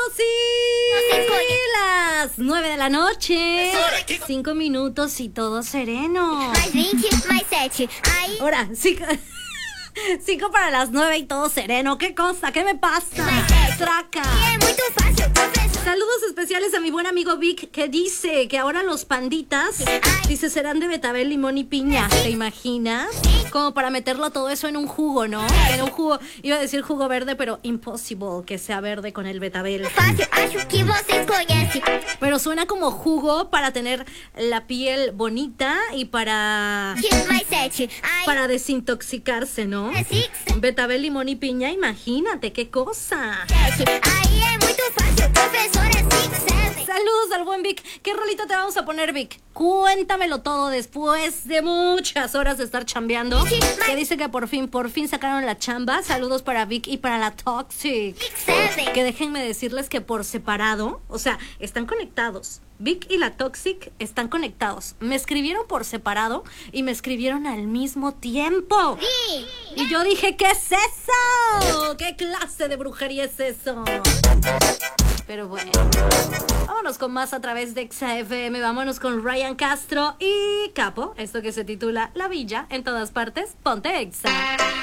sí, las 9 de la noche, 5 minutos y todo sereno. Mais 20, mais 7. Aí, Ahora, 5 para las 9 y todo sereno. ¿Qué cosa? ¿Qué me pasa? Traca. é muito fácil, professor. Saludos especiales a mi buen amigo Vic, que dice que ahora los panditas, dice, serán de betabel, limón y piña. ¿Te imaginas? Como para meterlo todo eso en un jugo, ¿no? En un jugo, iba a decir jugo verde, pero impossible que sea verde con el betabel. Fácil, acho que vocês conhecem. Pero suena como jugo para tener la piel bonita y para Mais 7. Aí, desintoxicarse, ¿no? é 6, Betabel, limón y piña, imagínate qué cosa. 7. Aí é muito fácil, professor, é 6, 7. Saludos al buen Vic. ¿Qué rolito te vamos a poner, Vic? Cuéntamelo todo después de muchas horas de estar chambeando. Que dice que por fin sacaron la chamba. Saludos para Vic y para la Toxic. 7. Que déjenme decirles que por separado, o sea, están conectados. Vic y la Toxic están conectados. Me escribieron por separado y me escribieron al mismo tiempo. Y yo dije, ¿qué es eso? ¿Qué clase de brujería es eso? Pero bueno, vámonos con más a través de Exa FM. Vámonos con Ryan Castro y Capo. Esto que se titula La Villa en todas partes. Ponte Exa.